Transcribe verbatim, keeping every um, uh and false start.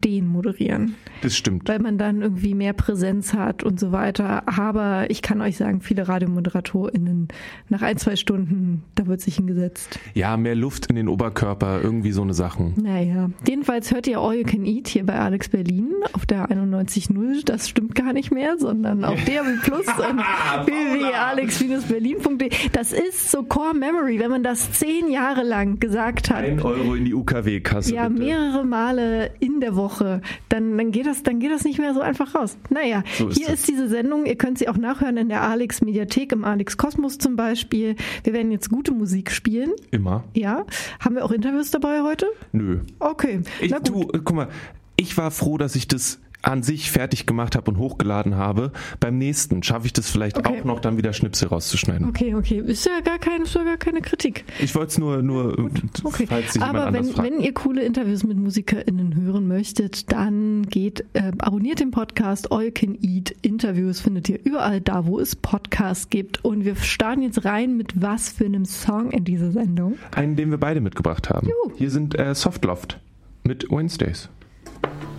Stehen moderieren. Das stimmt. Weil man dann irgendwie mehr Präsenz hat und so weiter. Aber ich kann euch sagen, viele RadiomoderatorInnen, nach ein, zwei Stunden, da wird sich hingesetzt. Ja, mehr Luft in den Oberkörper, irgendwie so eine Sachen. Naja, jedenfalls hört ihr All You Can Eat hier bei Alex Berlin auf der einundneunzig Komma null. Das stimmt gar nicht mehr, sondern auf D A B Plus und w w w punkt alex berlin punkt de. Das ist so Core Memory, wenn man das zehn Jahre lang gesagt hat. Ein Euro in die U K W-Kasse. Ja, bitte. mehrere Male in der Woche. Dann, dann, geht das, dann geht das nicht mehr so einfach raus. Naja, so ist hier das. Ist diese Sendung. Ihr könnt sie auch nachhören in der Alex Mediathek, im Alex Kosmos zum Beispiel. Wir werden jetzt gute Musik spielen. Immer. Ja. Haben wir auch Interviews dabei heute? Nö. Okay. Ich, du, guck mal, ich war froh, dass ich das an sich fertig gemacht habe und hochgeladen habe. Beim nächsten schaffe ich das vielleicht okay. auch noch, dann wieder Schnipsel rauszuschneiden. Okay, okay. Ist ja gar keine, ist ja gar keine Kritik. Ich wollte es nur, nur okay. falls sich Aber jemand anders wenn, fragt. wenn ihr coole Interviews mit MusikerInnen hören möchtet, dann geht, äh, abonniert den Podcast All You Can Eat. Interviews findet ihr überall da, wo es Podcasts gibt. Und wir starten jetzt rein mit was für einem Song in diese Sendung? Einen, den wir beide mitgebracht haben. Juhu. Hier sind äh, Soft Loft mit Wednesdays.